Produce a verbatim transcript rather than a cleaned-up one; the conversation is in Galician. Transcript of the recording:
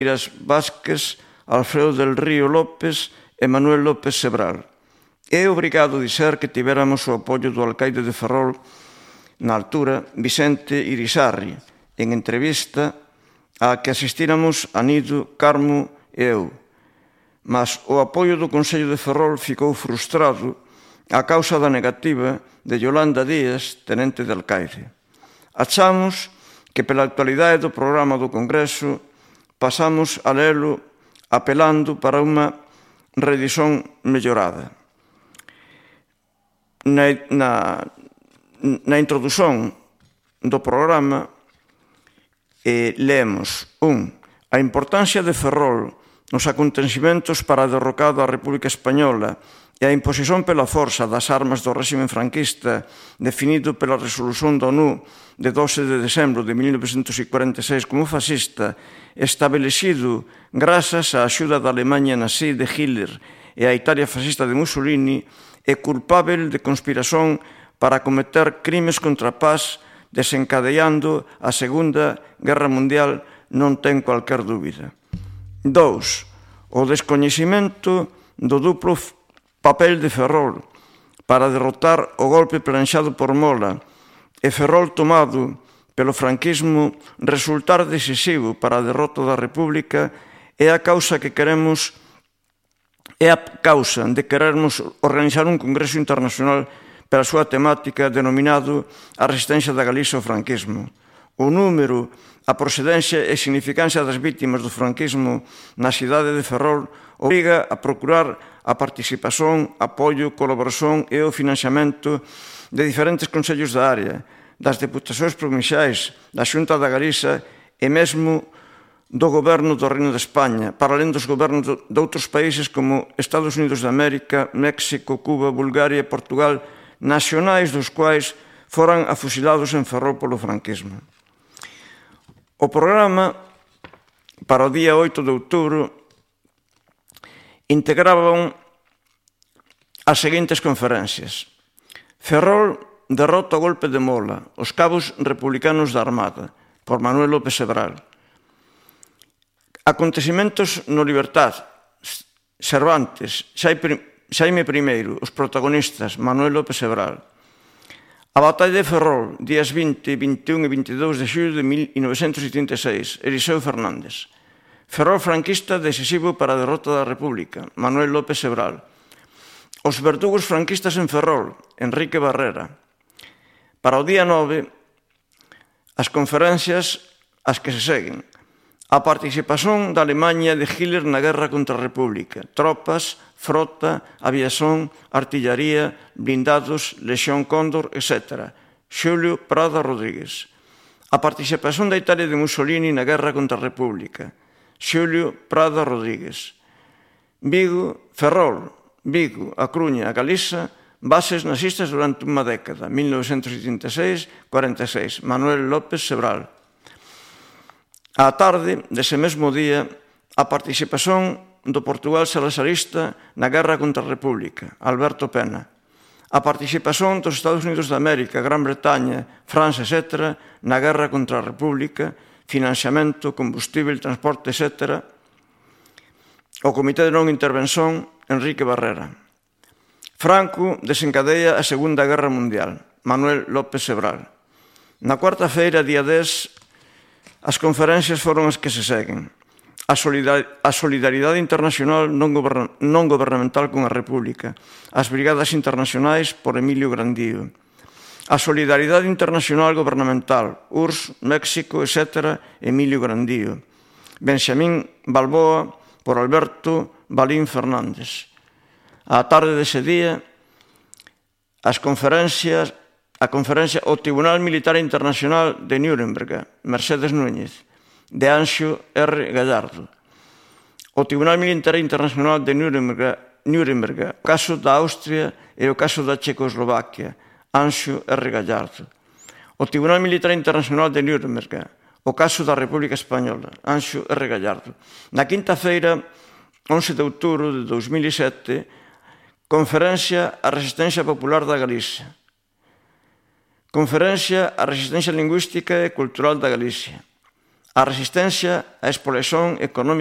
Iras Vázquez, Alfredo del Río López e Manuel López Sebral. É obrigado dizer que tivéramos o apoio do alcaide de Ferrol na altura, Vicente Irisarri, en entrevista a que asistíramos Anido, Carmo e eu. Mas o apoio do Consello de Ferrol ficou frustrado a causa da negativa de Yolanda Díaz, tenente de alcaide. Achamos que pela actualidade do programa do Congreso pasamos a lelo apelando para unha revisión mellorada. Na, na, na introdución do programa eh, leemos un, a importancia de Ferrol nos acontecimentos para a derrocada da República Española e a imposición pela forza das armas do réxime franquista definido pela resolución da ONU de doce de decembro de mil novecentos cuarenta e seis como fascista, establecido grazas á axuda da Alemanha nazi de Hitler e a Italia fascista de Mussolini, é culpável de conspiración para cometer crimes contra a paz, desencadeando a Segunda Guerra Mundial, non ten cualquier dúbida. Dous, o descoñecimento do duplo papel de Ferrol para derrotar o golpe planxado por Mola e Ferrol tomado pelo franquismo resultar decisivo para a derrota da República é a causa que queremos é a causa de querermos organizar un congreso internacional para a súa temática denominado a resistencia da Galiza ao franquismo. O número, a procedencia e significancia das vítimas do franquismo na cidade de Ferrol obriga a procurar a participación, apoio, colaboración e o financiamento de diferentes consellos da área, das deputacións provinciais, da Xunta da Galiza e mesmo do goberno do Reino de España, para alén dos gobernos de outros países como Estados Unidos de América, México, Cuba, Bulgaria e Portugal, nacionais dos quais foran afusilados en Ferrol polo franquismo. O programa para o día oito de outubro integraban as seguintes conferencias. Ferrol derrota o golpe de Mola, os cabos republicanos da Armada, por Manuel López Sebral. Acontecimentos no Libertad, Cervantes, Xaime I, os protagonistas, Manuel López Sebral. A batalla de Ferrol, días vinte, vinte e un e vinte e dous de xullo de mil novecentos setenta e seis, Eliseo Fernández. Ferrol franquista decisivo para a derrota da República, Manuel López Sebral. Os verdugos franquistas en Ferrol, Enrique Barrera. Para o día nove, as conferencias as que se seguen. A participación da Alemanha de Hitler na guerra contra a República. Tropas, frota, aviación, artillaría, blindados, Lexión Cóndor, etcétera. Xulio Prada Rodríguez. A participación da Italia de Mussolini na guerra contra a República. Xulio Prada Rodríguez. Vigo, Ferrol, Vigo, A Coruña, a Galiza, bases nazistas durante unha década, mil novecentos setenta e seis a cuarenta e seis, Manuel López Sebral. Á tarde dese mesmo día, a participación do Portugal salazarista na guerra contra a República, Alberto Pena. A participación dos Estados Unidos de América, Gran Bretaña, França, etcétera, na guerra contra a República, financiamento, combustible, transporte, etcétera. O Comité de Non Intervención, Enrique Barrera. Franco desencadea a Segunda Guerra Mundial, Manuel López Sebral. Na cuarta-feira, día dez, as conferencias foron as que se seguen. A solidaridade internacional non gobernamental con a República. As brigadas internacionais por Emilio Grandío. A solidaridade internacional gobernamental, U R S S, México, etcétera, Emilio Grandío. Benxamín Balboa por Alberto Balín Fernández. Á tarde dese día, as conferencias a conferencia ao Tribunal Militar Internacional de Nuremberg, Mercedes Núñez, de Anxo R. Gallardo. O Tribunal Militar Internacional de Nuremberg, Nuremberg, o caso da Austria e o caso da Checoslovaquia, Anxo R. Gallardo. O Tribunal Militar Internacional de Nuremberg, o caso da República Española, Anxo R. Gallardo. Na quinta-feira, once de outubro de dos mil e sete, conferencia a Resistencia Popular da Galicia. Conferencia a Resistencia Lingüística e Cultural da Galicia. a resistencia á explotación económica